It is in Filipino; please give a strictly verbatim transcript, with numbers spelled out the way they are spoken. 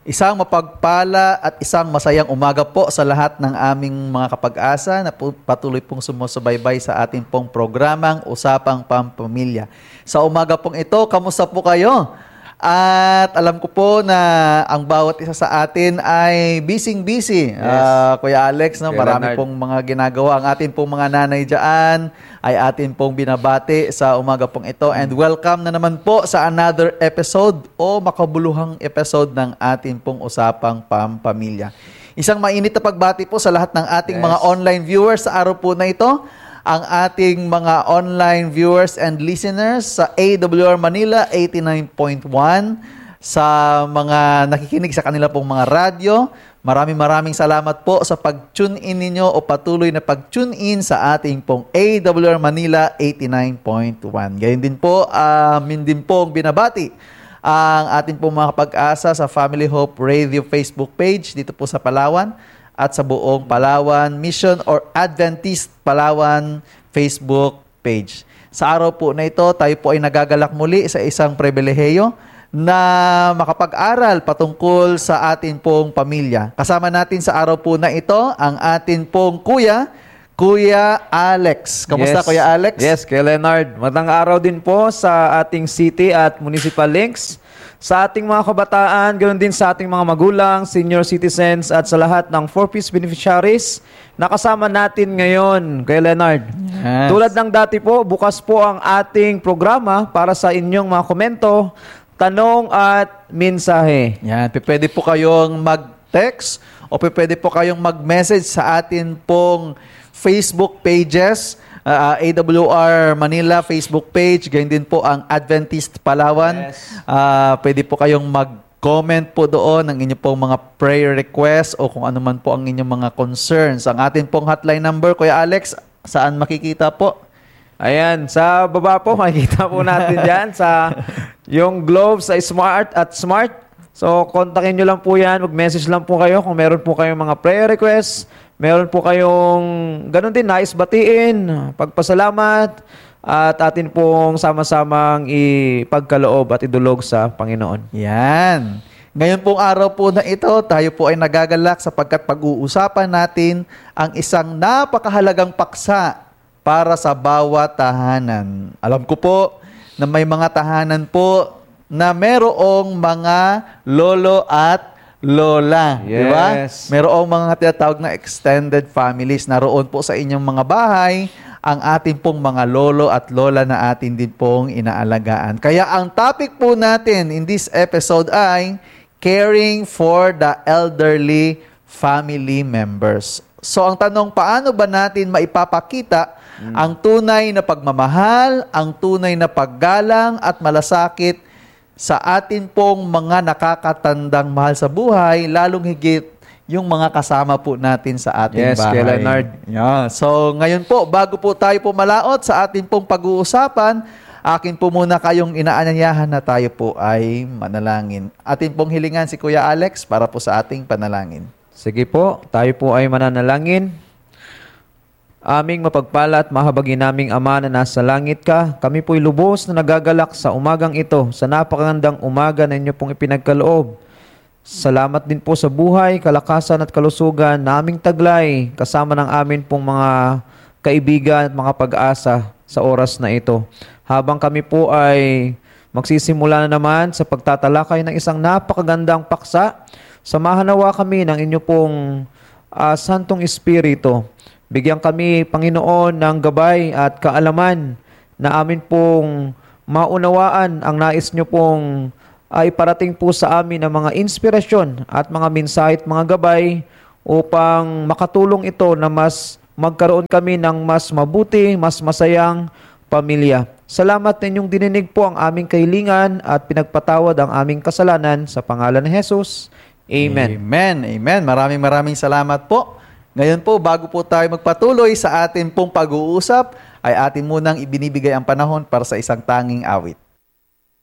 Isang mapagpala at isang masayang umaga po sa lahat ng aming mga kapag-asa na po, patuloy pong sumusubaybay sa ating pong programang Usapang Pampamilya. Sa umaga pong ito, kamusta po kayo? At alam ko po na ang bawat isa sa atin ay busy-busy. Yes. Uh, Kuya Alex, no, Kuya marami Leonard. pong mga ginagawa. Ang atin pong mga nanay dyan ay atin pong binabati sa umaga pong ito. And welcome na naman po sa another episode o makabuluhang episode ng atin pong Usapang Pampamilya. Isang mainit na pagbati po sa lahat ng ating Yes. mga online viewers sa araw po na ito. Ang ating mga online viewers and listeners sa A W R Manila eighty-nine point one, sa mga nakikinig sa kanila pong mga radyo. Maraming maraming salamat po sa pag-tune in ninyo o patuloy na pag-tune in sa ating pong A W R Manila eighty-nine point one. Gayun din po, amin din pong binabati ang ating pong mga pag-asa sa Family Hope Radio Facebook page dito po sa Palawan at sa buong Palawan Mission or Adventist Palawan Facebook page. Sa araw po na ito, tayo po ay nagagalak muli sa isang pribilehiyo na makapag-aral patungkol sa atin pong pamilya. Kasama natin sa araw po na ito ang atin pong kuya, Kuya Alex. Kamusta, Yes. Kuya Alex? Yes, Kuya Leonard. Magandang araw din po sa ating city at municipal links, sa ating mga kabataan, ganoon din sa ating mga magulang, senior citizens, at sa lahat ng four-piece beneficiaries na kasama natin ngayon, Kuya Leonard. Yes. Tulad ng dati po, bukas po ang ating programa para sa inyong mga komento, tanong at mensahe. Yan, pwede po kayong mag-text o pwede po kayong mag-message sa atin pong Facebook pages, uh, A W R Manila Facebook page, ganyan din po ang Adventist Palawan. Yes. Uh, pwede po kayong mag-comment po doon ng inyong pong mga prayer requests o kung ano man po ang inyong mga concerns. Ang atin pong hotline number, Kuya Alex, saan makikita po? Ayan, sa baba po, makikita po natin dyan sa yung globe sa Smart at Smart. So, kontakin nyo lang po yan. Mag-message lang po kayo kung meron po kayong mga prayer requests. Meron po kayong ganun din, nais batiin, pagpasalamat, at atin pong sama-samang ipagkaloob at idulog sa Panginoon. Yan. Ngayon pong araw po na ito, tayo po ay nagagalak sapagkat pag-uusapan natin ang isang napakahalagang paksa para sa bawat tahanan. Alam ko po na may mga tahanan po na merong mga lolo at lola, di ba? Yes. Merong mga tinatawag na extended families. Naroon po sa inyong mga bahay ang ating pong mga lolo at lola na atin din pong inaalagaan. Kaya ang topic po natin in this episode ay caring for the elderly family members. So ang tanong, paano ba natin maipapakita mm. ang tunay na pagmamahal, ang tunay na paggalang at malasakit sa atin pong mga nakakatandang mahal sa buhay, lalong higit yung mga kasama po natin sa ating Yes, bahay. Kuya Leonard. Yeah. So ngayon po, bago po tayo pumalaot sa ating pong pag-uusapan, akin po muna kayong inaanyayahan na tayo po ay manalangin. Atin pong hilingan si Kuya Alex para po sa ating panalangin. Sige po, tayo po ay mananalangin. Aming mapagpala at mahabagin naming Ama na nasa langit ka, kami po'y lubos na nagagalak sa umagang ito, sa napakagandang umaga na inyo pong ipinagkaloob. Salamat din po sa buhay, kalakasan at kalusugan na aming taglay, kasama ng amin pong mga kaibigan at mga pag-asa sa oras na ito. Habang kami po ay magsisimula na naman sa pagtatalakay ng isang napakagandang paksa, samahan nawa kami ng inyo pong uh, Santong Espiritu. Bigyan kami, Panginoon, ng gabay at kaalaman na amin pong maunawaan ang nais nyo pong ay parating po sa amin ng mga inspirasyon at mga mensahe at mga gabay upang makatulong ito na mas magkaroon kami ng mas mabuti, mas masayang pamilya. Salamat na inyong dininig po ang aming kahilingan at pinagpatawad ang aming kasalanan sa pangalan ni Jesus. Amen. Amen. Amen. Maraming maraming salamat po. Ngayon po, bago po tayo magpatuloy sa atin pong pag-uusap, ay atin munang ibinibigay ang panahon para sa isang tanging awit.